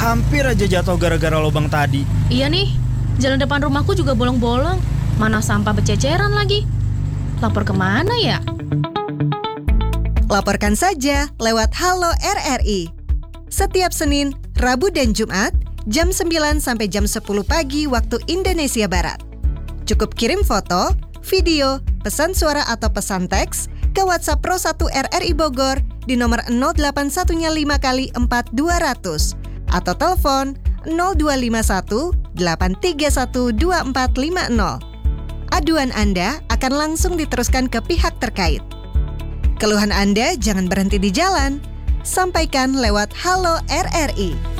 Hampir aja jatuh gara-gara lubang tadi. Iya nih, jalan depan rumahku juga bolong-bolong. Mana sampah bececeran lagi. Lapor kemana ya? Laporkan saja lewat Halo RRI. Setiap Senin, Rabu dan Jumat, jam 9 sampai jam 10 pagi waktu Indonesia Barat. Cukup kirim foto, video, pesan suara atau pesan teks ke WhatsApp Pro 1 RRI Bogor di nomor 0815 atau telepon 0251 831 2450. Aduan Anda akan langsung diteruskan ke pihak terkait. Keluhan Anda jangan berhenti di jalan. Sampaikan lewat Halo RRI.